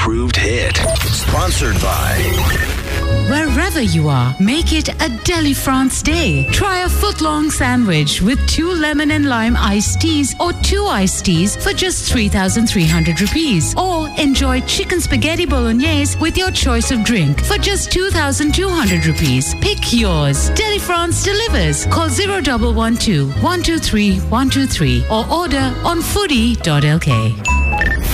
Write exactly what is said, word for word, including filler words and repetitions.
approved hit. Sponsored by... Wherever you are, make it a Deli France day. Try a foot-long sandwich with two lemon and lime iced teas or two iced teas for just three thousand three hundred rupees. Or enjoy chicken spaghetti bolognese with your choice of drink for just two thousand two hundred rupees. Pick yours. Deli France delivers. Call zero one one two, one two three, one two three or order on foodie dot l k.